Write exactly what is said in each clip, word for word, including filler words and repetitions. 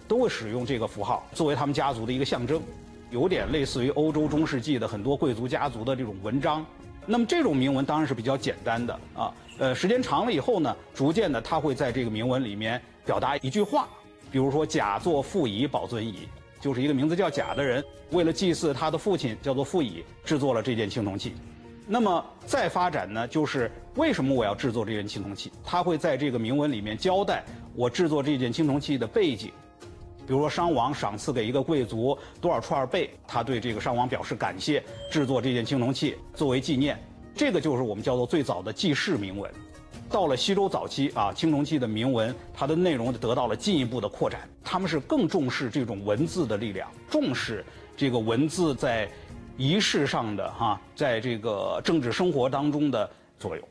都会使用这个符号作为他们家族的一个象征，有点类似于欧洲中世纪的很多贵族家族的这种文章。那么这种铭文当然是比较简单的啊，呃，时间长了以后呢，逐渐的它会在这个铭文里面表达一句话，比如说甲作父乙，保尊乙，就是一个名字叫甲的人，为了祭祀他的父亲叫做父乙，制作了这件青铜器。那么再发展呢，就是为什么我要制作这件青铜器？他会在这个铭文里面交代我制作这件青铜器的背景。比如说商王赏赐给一个贵族多少串贝，他对这个商王表示感谢，制作这件青铜器作为纪念。这个就是我们叫做最早的记事铭文。到了西周早期啊，青铜器的铭文它的内容得到了进一步的扩展，他们是更重视这种文字的力量，重视这个文字在仪式上的哈、啊，在这个政治生活当中的作用。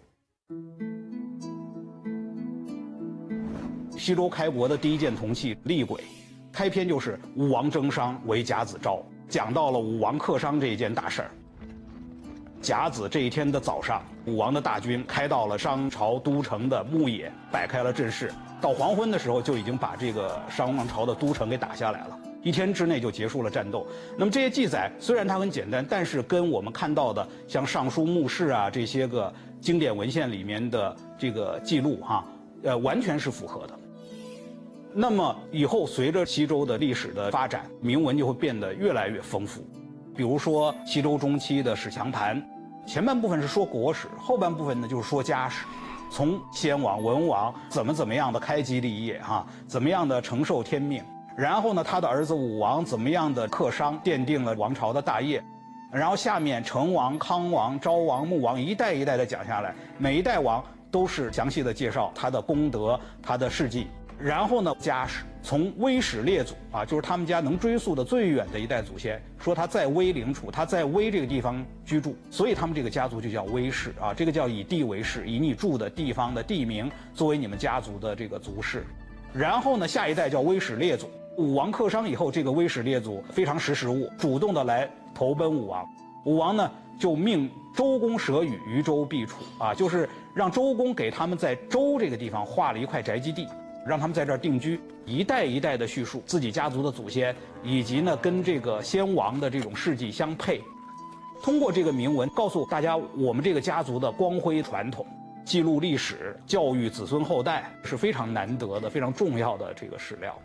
西周开国的第一件铜器厉簋，开篇就是武王征商为甲子召，讲到了武王克商这一件大事儿。甲子这一天的早上，武王的大军开到了商朝都城的牧野，摆开了阵势。到黄昏的时候，就已经把这个商王朝的都城给打下来了。一天之内就结束了战斗。那么这些记载虽然它很简单，但是跟我们看到的像《尚书》《墓志》啊这些个经典文献里面的这个记录哈、啊，呃，完全是符合的。那么以后随着西周的历史的发展，铭文就会变得越来越丰富。比如说西周中期的《史强盘》，前半部分是说国史，后半部分呢就是说家史。从先王、文王怎么怎么样的开基立业哈、啊，怎么样的承受天命，然后呢他的儿子武王怎么样的克商，奠定了王朝的大业，然后下面成王、康王、昭王、穆王一代一代的讲下来，每一代王都是详细的介绍他的功德、他的事迹。然后呢，家史从威始列祖啊，就是他们家能追溯的最远的一代祖先，说他在威陵处，他在威这个地方居住，所以他们这个家族就叫威氏啊，这个叫以地为氏，以你住的地方的地名作为你们家族的这个族氏。然后呢，下一代叫威始列祖，武王克商以后，这个威始列祖非常识时务，主动的来投奔武王。武王呢就命周公舍宇于周必处啊，就是让周公给他们在周这个地方划了一块宅基地。让他们在这儿定居，一代一代的叙述自己家族的祖先，以及呢跟这个先王的这种事迹相配。通过这个铭文告诉大家我们这个家族的光辉传统，记录历史，教育子孙后代是非常难得的、非常重要的这个史料。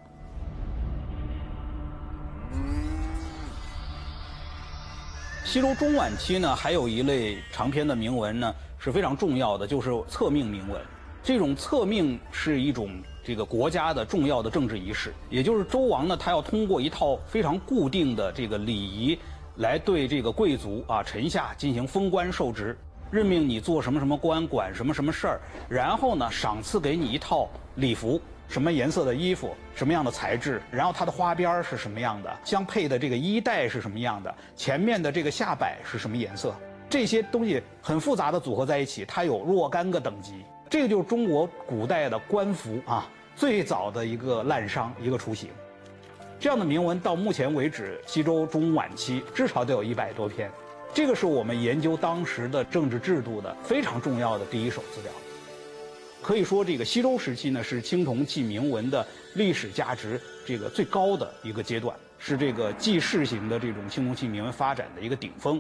西周中晚期呢，还有一类长篇的铭文呢是非常重要的，就是册命铭文。这种册命是一种这个国家的重要的政治仪式，也就是周王呢，他要通过一套非常固定的这个礼仪，来对这个贵族啊臣下进行封官授职，任命你做什么什么官，管什么什么事儿，然后呢赏赐给你一套礼服，什么颜色的衣服，什么样的材质，然后它的花边是什么样的，相配的这个衣带是什么样的，前面的这个下摆是什么颜色，这些东西很复杂的组合在一起，它有若干个等级。这个就是中国古代的官服啊，最早的一个滥觞，一个雏形。这样的铭文到目前为止，西周中晚期至少得有一百多篇。这个是我们研究当时的政治制度的非常重要的第一手资料。可以说，这个西周时期呢，是青铜器铭文的历史价值这个最高的一个阶段，是这个记事型的这种青铜器铭文发展的一个顶峰。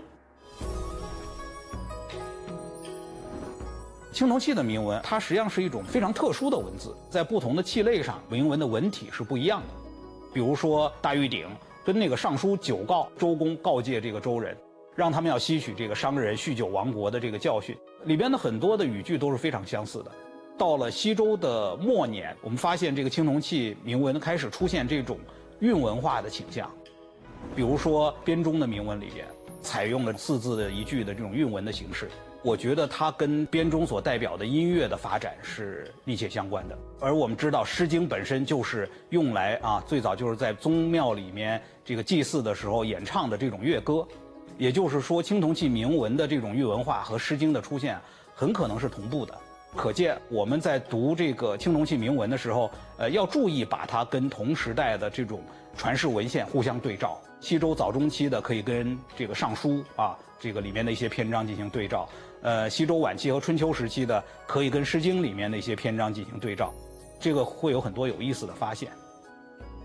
青铜器的铭文，它实际上是一种非常特殊的文字，在不同的器类上，铭文的文体是不一样的。比如说大玉鼎，跟那个《尚书》九告，周公告诫这个周人，让他们要吸取这个商人酗酒亡国的这个教训，里边的很多的语句都是非常相似的。到了西周的末年，我们发现这个青铜器铭文开始出现这种韵文化的倾向，比如说编钟的铭文里边，采用了四字的一句的这种韵文的形式。我觉得它跟编钟所代表的音乐的发展是密切相关的。而我们知道，《诗经》本身就是用来啊，最早就是在宗庙里面这个祭祀的时候演唱的这种乐歌。也就是说，青铜器铭文的这种韵文化和《诗经》的出现很可能是同步的。可见我们在读这个青铜器铭文的时候，呃，要注意把它跟同时代的这种传世文献互相对照。西周早中期的可以跟这个《尚书》啊，这个里面的一些篇章进行对照。呃，西周晚期和春秋时期的可以跟《诗经》里面的一些篇章进行对照，这个会有很多有意思的发现。